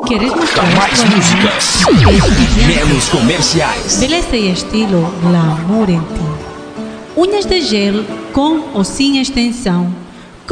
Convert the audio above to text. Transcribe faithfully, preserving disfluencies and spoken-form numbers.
Queres mostrar Mais músicas, menos comerciais. beleza e estilo glamour em ti. Unhas de gel com ou sem extensão,